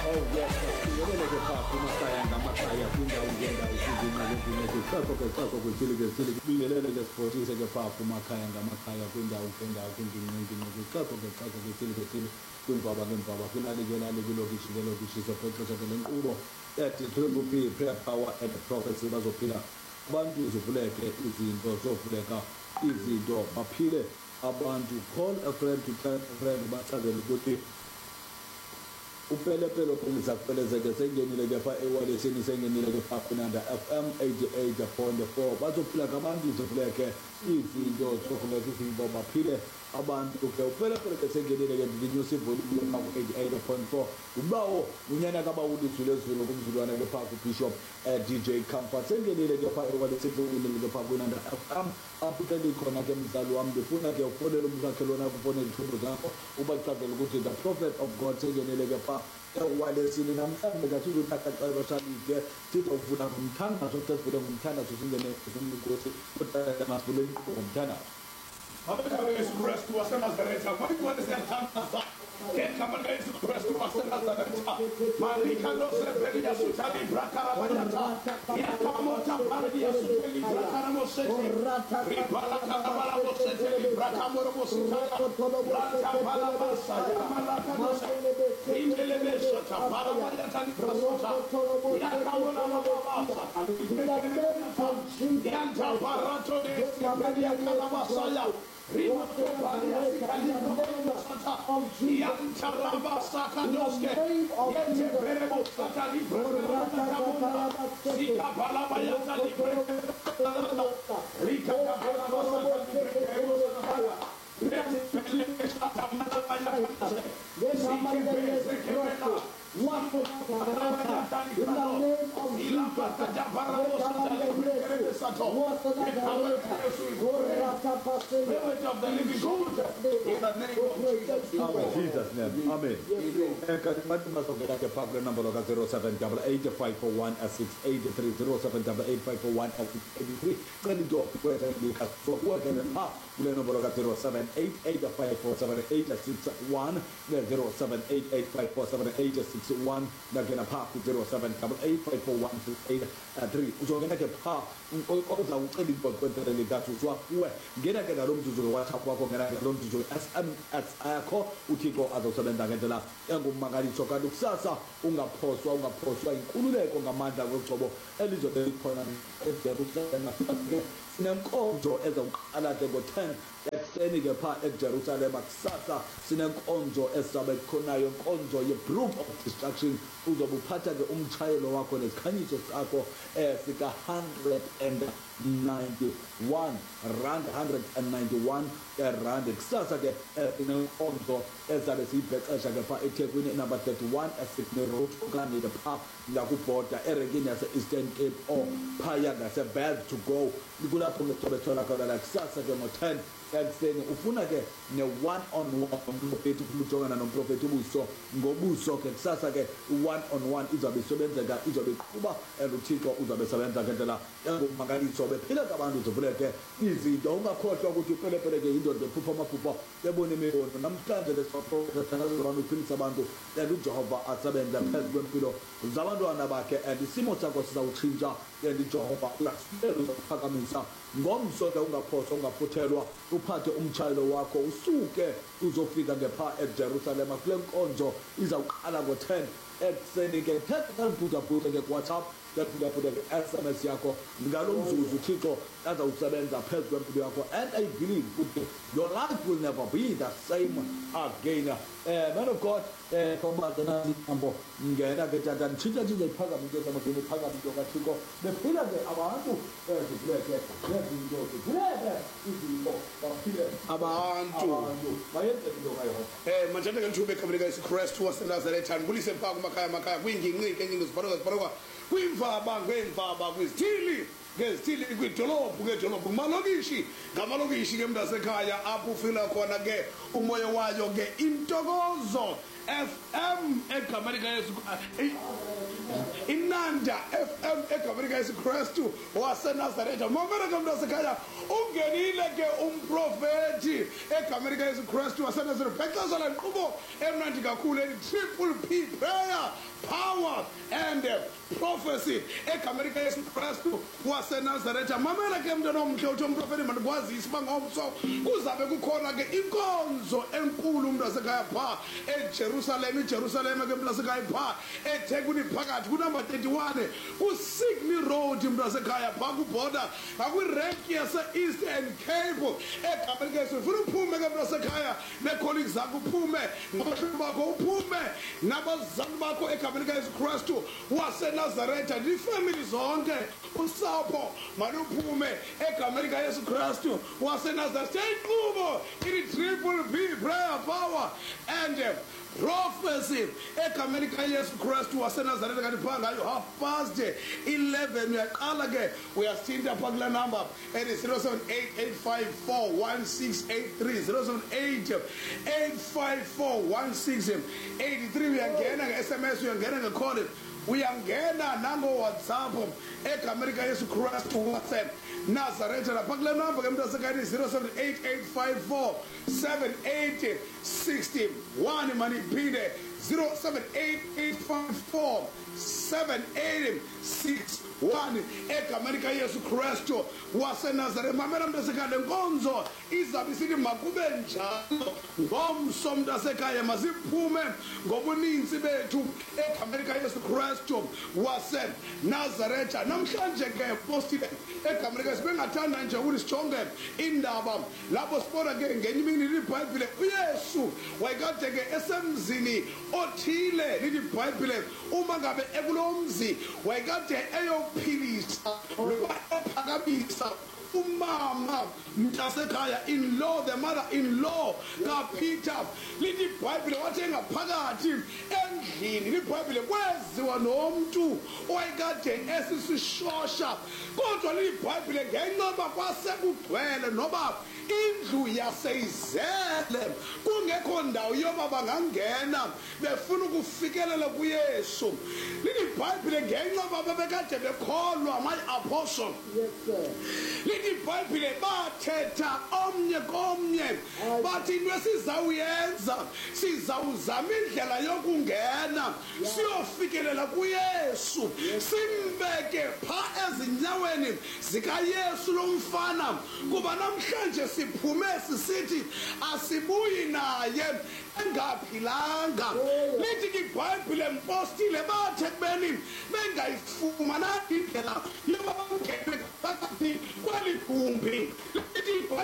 Oh yes, masiboneleke phaa kumakhaya ngamakhaya kwindawo ngeendawo sizingxaki xako kwithile kubingelele ke siphosise ke phaa kumakhaya ngamakhaya kwindawo ngeendawo kwingingqi xako kwithile kwiimvaba ngeemvaba kwilali kwilokishi zophexesha ke le nkqubo ethi Triple P, Prayer Power and Prophecy. Bazophila abantu zivuleke izinto zovuleka izinto baphile abantu. Call a friend to tell a friend bachazele ukuthi upelepele okuliza kupelezeke sengenile ke phaa ewalesini sengenile ke phaa kunanda FM 88.4. bazophila ngabantu zivuleke izinto zovuleka izinto baphile abantu ke upelepele ke sengenile ke ndinyusa ivolume phaa ku 88.4. ubawo unyana kabawulizulu ezulu kumzulwana ke phaa kuBishop DJ Comfort sengenile ke phaa ewalesini ke phaa kunanda FM. aputeli khona ke mzali wami ndifuna ke ufonele umzakhelwana kufonele izithombo zakho ubachazele ukuthi the prophet of God sengenile ke phaa ewalesini. namhlanje kasizothatha xesha salide sizofuna ngomthandazo sesivule ngomthandazo singene kumnkosi kodwa masivule ngomthandazo. Yesu Kristu waseNazaretha kwani siyathandaza ngegama likaYesu Kristu waseNazaretha malika losebeli yasutali brakara bayata yakamota bali yasutali brakara mosete ribala kabala mosete brakara mosete branta bala basa yamalaka mosete indele besata bala bayata ni prasota yakamona mabasa yanta barato de sebeli yakala basaya Rimoto Baria Sikali Sata Yantaraba Sakadoske Yete Berebo Sata Libra Sika Balabaya Libre Rika Balabaya Jesus' name. Amen. Program number 0788-541-683 0788-541-683. Kani do kweta nika so working ha ule number 0788-547-861 0788-547-861 na kena pa 0788-541-683 uzongena ke pa oza ucela kwenta legathu swa kuwe ngena ke lo mzuzu WhatsApp wakho ngena ke lo mzuzu SMS akho uthixo azosebenza ngendlela engumangaliso kanti kusasa ungaphoswa inkululeko ngamandla kwexhobo elizobe likhona eJerusalem. Sinenkonzo ezawuqala ke ngo-10 ekuseni ke phaa eJerusalem. kusasa sinenkonzo ezabe khonnayo, inkonzo ye-Broom of Destruction. uzobe uphatha ke umtshayelo wakho nesikhanyiso sakho sika 191 rand. kusasa ke inenkonzo ezabe siyibhexesha ke phaa eThekwini number 31 eSydney Road okanye phaa ngakubhoda erenkini yase-Eastern Cape or phaya ngase-Bad to go. kulapho ngethola khona kusasa ke ngo-10 ekuseni. ufuna ke ne-one-on-one nomprofethi ukujongana nomprofethi ubuso ngobuso ke kusasa ke one-on-one izabe isebenzeka, izabe iqhuba and uthixo uzabe sebenza ngendlela engumangaliso. bephila kabantu zivuleke izinto. ungakhohlwa ukuthi upelepele ke yindoda ephupha amaphupha ebona imibono. namhlanje lesabantu uphilisa abantu and uJehova asebenza phezu kwempilo zabantwana bakhe and isimo sakho sizawutshintsha and uJehova uzakuphakamisa ngomso ke. ungaphoswa ungaphuthelwa uphathe umtshayelo wakho usuke uzofika ngepha eJerusalem. kule nkonzo izawuqala ngo-10 ekuseni ke. thetha bhutha ke kuWhatsApp ke SMS yakho ngalo mzuzu uthixo azawusebenza phezu kwempilo yakho and I believe your life will never be the same again. Man of God, Ambo, ngena ke tata ntshintsha iphakamise samagcina iphakamise kaThixo bephila ke abantu zivuleke nezinto zivuleke izinto baphile abantu bayenze into kaYehova. Manje ke ntube ekhambeni kaYesu Kristu waseNazaretha ndibulise phaa kumakhaya kwingingqi zibhalwa kwimvaba ngeemvaba kwizithili ngezithili kwidolophu ngedolophu kumalokishi ngamalokishi ke mntasekhaya apho ufila khona ke umoya wayo ke intokozo FM egameni kaYesu Inanda FM egama likaYesu Kristu waseNazaretha. Mamela ke mntu wasekhaya, ungenile ke umprofeti egama likaYesu Kristu waseNazaretha. Bexesha la nkqubo emnandi kakhulu triple P, prayer, power and prophecy egama likaYesu Kristu waseNazaretha. Mamela ke mntwana omhle uthi umprofeti mandikwazise uba ngomso kuzabe kukhona ke inkonzo enkulu umntu wasekhaya phaa eJerusalem. iJerusalem ke mntu wasekhaya phaa eThekwini phakathi kunumber 31 kuSydney Road umntu wasekhaya phaa kubhoda ngakwirenk yase-Eastern Cape egama likaYesu. Ufuna uphume ke mntu wasekhaya neecolleagues zakho, uphume nabahlobo bakho, uphume nabazali bakho egama likaYesu Kristu waseNazaretha. Iifemeli zonke, usapho maluphume egama likaYesu Kristu waseNazaretha. Inkqubo triple P, prayer, power and prophecy egama likaYesu Kristu waseNazaretha. Kanti phaa ngayo 11:30 uyaqala ke uyasithinta phaa kulaa number ethi 078-854-1683 078-854-1683. uyangena nge-SMS, uyangena nge-call, uyangena nango-WhatsApp egama likaYesu Kristu waseNazaretha. Lapha kule number ke mntu wasekhaya 078-854-7861 maniphinde 078-854-7861 egama likaYesu Kristu waseNazaretha. Mamela mntu wasekhaya, le nkonzo izabe isithi makube njalo ngomso mntu wasekhaya. Masiphume ngobuninzi bethu egama likaYesu Kristu waseNazaretha. Namhlanje ke postile egama likaYesu bengathanda nje ukuthi sijonge indaba lapho sibona ke ngenye imini liBhayibhile uYesu wayekade ke esemzini othile. lithi iBhayibhile uma ngabe ekulo mzi wayekade eyophilisa ophakamisa umama mntasekhaya in-law, the mother-in-law kaPeter. lithi iBhayibhile wathi engaphakathi endlini liBhayibhile kweziwa nomntu owayekade esisishosha, kodwa lithi iBhayibhile ngenxa yoba kwasekugcwele noba indlu yaseyizele kungekho ndawo yoba bangangena befuna ukufikelela kuYesu. lithi iBhayibhile ngenxa yoba babekade bekholwa ama-apostle. lithi iBhayibhile bathetha omnye komnye bathi into esizawuyenza sizawuzama indlela yokungena siyofikelela kuYesu, simbeke phaa ezinyaweni zikaYesu lo mfana, kuba namhlanje siphume sisithi asibuyi naye engaphilanga. lithi iBhayibhile mpostile bathe ekubeni bengayifumananga indlela yoba bangene phakathi kweli gumbi. lithi